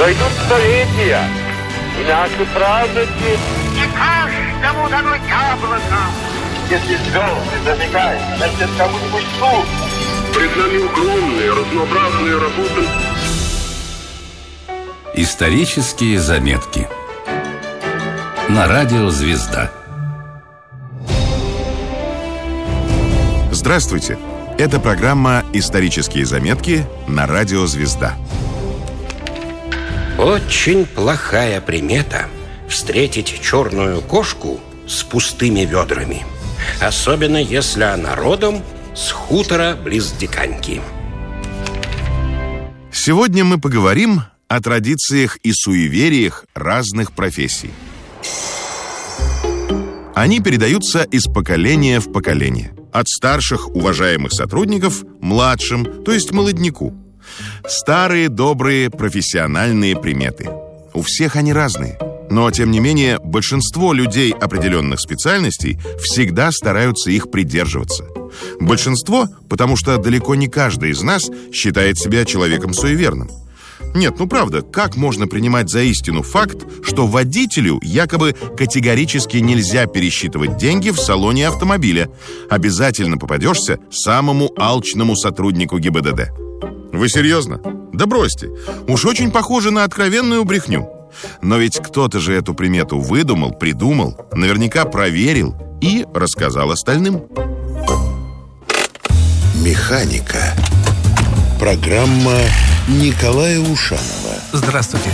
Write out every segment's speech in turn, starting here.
Пройдут столетия, и наши праздники. Не каждому дано яблоко. Если звезды зажигают, значит, кому-нибудь суд. Пред нами огромные, разнообразные работы. Исторические заметки на радио «Звезда». Здравствуйте! Это программа «Исторические заметки» на радио «Звезда». Очень плохая примета встретить черную кошку с пустыми ведрами. Особенно, если она родом с хутора близ Диканьки. Сегодня мы поговорим о традициях и суевериях разных профессий. Они передаются из поколения в поколение. От старших уважаемых сотрудников младшим, то есть молодняку. Старые, добрые, профессиональные приметы. У всех они разные. Но, тем не менее, большинство людей определенных специальностей всегда стараются их придерживаться. Большинство, потому что далеко не каждый из нас считает себя человеком суеверным. Нет, ну правда, как можно принимать за истину факт, что водителю якобы категорически нельзя пересчитывать деньги в салоне автомобиля? Обязательно попадешься самому алчному сотруднику ГИБДД. Вы серьезно? Да бросьте. Уж очень похоже на откровенную брехню. Но ведь кто-то же эту примету выдумал, придумал, наверняка проверил и рассказал остальным. Механика. Программа Николая Ушанова. Здравствуйте.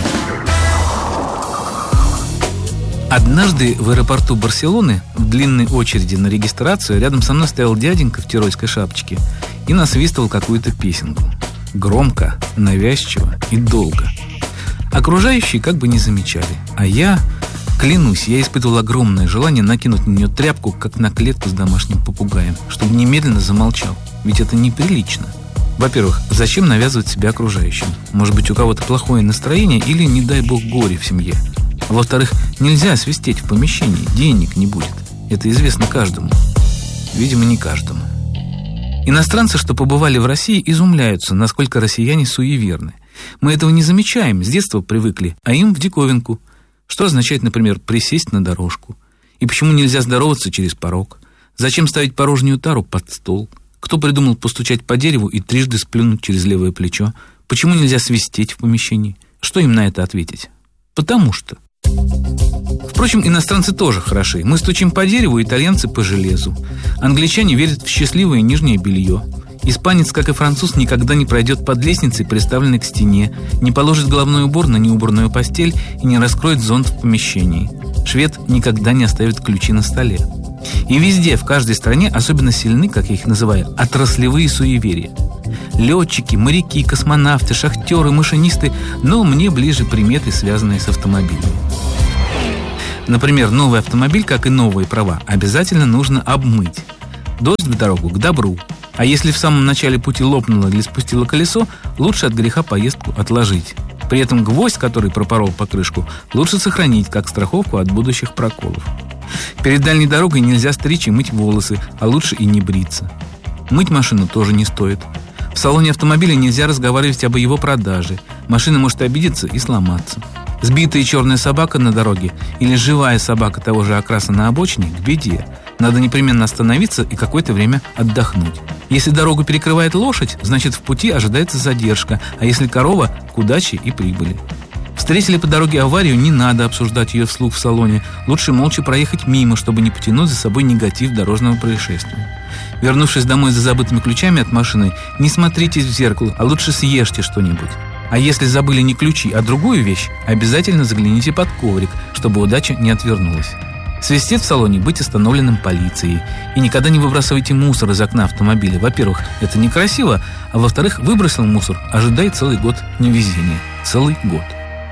Однажды в аэропорту Барселоны в длинной очереди на регистрацию рядом со мной стоял дяденька в тирольской шапочке и насвистывал какую-то песенку. Громко, навязчиво и долго. Окружающие как бы не замечали. А я, клянусь, я испытывал огромное желание накинуть на нее тряпку, как на клетку с домашним попугаем, чтобы немедленно замолчал. Ведь это неприлично. Во-первых, зачем навязывать себя окружающим? Может быть, у кого-то плохое настроение или, не дай бог, горе в семье. А во-вторых, нельзя свистеть в помещении, денег не будет. Это известно каждому. Видимо, не каждому. Иностранцы, что побывали в России, изумляются, насколько россияне суеверны. Мы этого не замечаем, с детства привыкли, а им в диковинку. Что означает, например, присесть на дорожку? И почему нельзя здороваться через порог? Зачем ставить порожнюю тару под стол? Кто придумал постучать по дереву и трижды сплюнуть через левое плечо? Почему нельзя свистеть в помещении? Что им на это ответить? Потому что. Впрочем, иностранцы тоже хороши. Мы стучим по дереву, итальянцы по железу. Англичане верят в счастливое нижнее белье. Испанец, как и француз, никогда не пройдет под лестницей, приставленной к стене, не положит головной убор на неубранную постель и не раскроет зонт в помещении. Швед никогда не оставит ключи на столе. И везде, в каждой стране особенно сильны, как я их называю, отраслевые суеверия. Летчики, моряки, космонавты, шахтеры, машинисты, но мне ближе приметы, связанные с автомобилями. Например, новый автомобиль, как и новые права, обязательно нужно обмыть. Дождь в дорогу к добру. А если в самом начале пути лопнуло или спустило колесо, лучше от греха поездку отложить. При этом гвоздь, который пропорол покрышку, лучше сохранить как страховку от будущих проколов. Перед дальней дорогой нельзя стричь и мыть волосы, а лучше и не бриться. Мыть машину тоже не стоит. В салоне автомобиля нельзя разговаривать об его продаже. Машина может обидеться и сломаться. Сбитая черная собака на дороге или живая собака того же окраса на обочине – к беде. Надо непременно остановиться и какое-то время отдохнуть. Если дорогу перекрывает лошадь, значит в пути ожидается задержка, а если корова – к удаче и прибыли. Встретили по дороге аварию, не надо обсуждать ее вслух в салоне. Лучше молча проехать мимо, чтобы не потянуть за собой негатив дорожного происшествия. Вернувшись домой за забытыми ключами от машины, не смотритесь в зеркало, а лучше съешьте что-нибудь. А если забыли не ключи, а другую вещь, обязательно загляните под коврик, чтобы удача не отвернулась. Свистеть в салоне, быть остановленным полицией. И никогда не выбрасывайте мусор из окна автомобиля. Во-первых, это некрасиво, а во-вторых, выбросил мусор, ожидай целый год невезения. Целый год.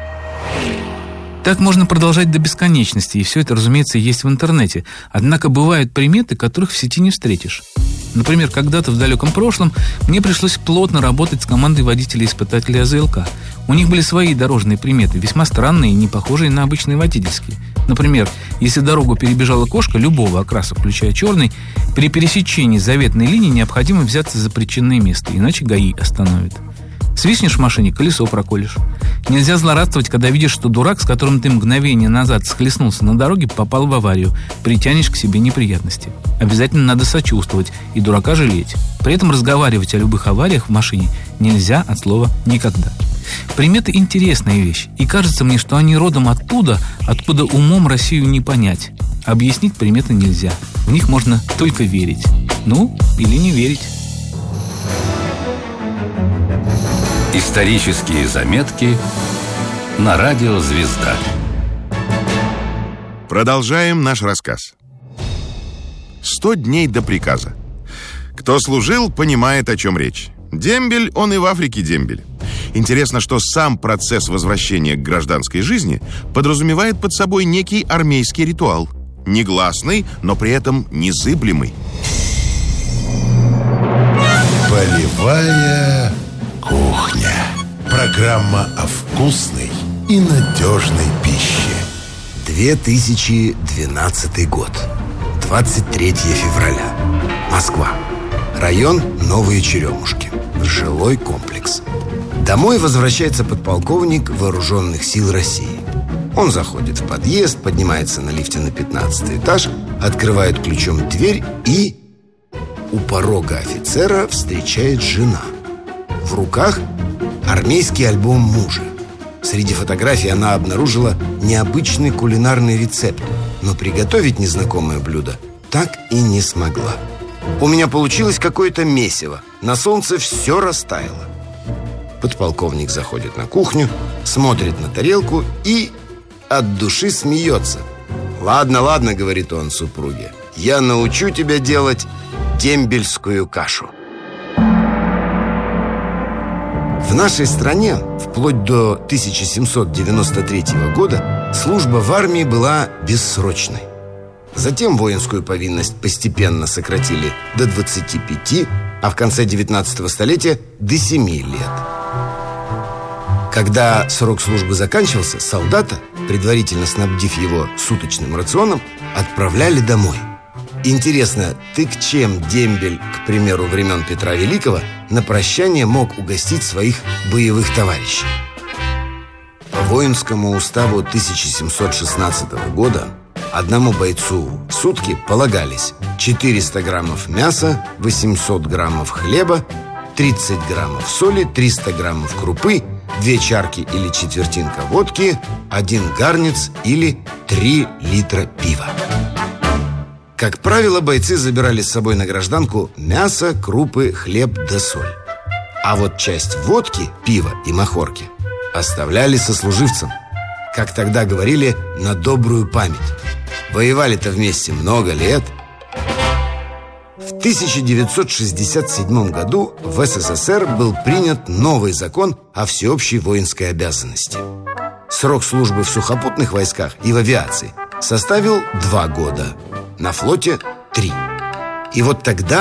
Так можно продолжать до бесконечности, и все это, разумеется, есть в интернете. Однако бывают приметы, которых в сети не встретишь. Например, когда-то в далеком прошлом мне пришлось плотно работать с командой водителей-испытателей АЗЛК. У них были свои дорожные приметы, весьма странные и не похожие на обычные водительские. Например, если дорогу перебежала кошка любого окраса, включая черный, при пересечении заветной линии необходимо взяться за причинное место, иначе ГАИ остановит. Свистнешь в машине, колесо проколешь. Нельзя злорадствовать, когда видишь, что дурак, с которым ты мгновение назад схлестнулся на дороге, попал в аварию. Притянешь к себе неприятности. Обязательно надо сочувствовать и дурака жалеть. При этом разговаривать о любых авариях в машине нельзя от слова «никогда». Приметы – интересная вещь, и кажется мне, что они родом оттуда, откуда умом Россию не понять. Объяснить приметы нельзя. В них можно только верить. Ну, или не верить. Исторические заметки на радио «Звезда». Продолжаем наш рассказ. 100 дней до приказа. Кто служил, понимает, о чем речь. Дембель, он и в Африке дембель. Интересно, что сам процесс возвращения к гражданской жизни подразумевает под собой некий армейский ритуал. Негласный, но при этом незыблемый. Полевая кухня. Программа о вкусной и надежной пище. 2012 год. 23 февраля. Москва. Район Новые Черемушки. Жилой комплекс. Домой возвращается подполковник Вооруженных сил России. Он заходит в подъезд, поднимается на лифте на 15-й этаж, открывает ключом дверь и... У порога офицера встречает жена. В руках армейский альбом мужа. Среди фотографий она обнаружила необычный кулинарный рецепт, но приготовить незнакомое блюдо так и не смогла. У меня получилось какое-то месиво. На солнце все растаяло. Подполковник заходит на кухню, смотрит на тарелку и от души смеется. «Ладно, ладно», — говорит он супруге, «я научу тебя делать дембельскую кашу». В нашей стране вплоть до 1793 года служба в армии была бессрочной. Затем воинскую повинность постепенно сократили до 25, а в конце 19 столетия до 7 лет. Когда срок службы заканчивался, солдата, предварительно снабдив его суточным рационом, отправляли домой. Интересно, ты к чем дембель, к примеру, времен Петра Великого, на прощание мог угостить своих боевых товарищей? По воинскому уставу 1716 года одному бойцу в сутки полагались 400 граммов мяса, 800 граммов хлеба, 30 граммов соли, 300 граммов крупы, 2 чарки или четвертинка водки, 1 гарниц или 3 литра пива. Как правило, бойцы забирали с собой на гражданку мясо, крупы, хлеб да соль. А вот часть водки, пива и махорки оставляли сослуживцам. Как тогда говорили, на добрую память. Воевали-то вместе много лет. В 1967 году в СССР был принят новый закон о всеобщей воинской обязанности. Срок службы в сухопутных войсках и в авиации составил 2 года, на флоте 3. И вот тогда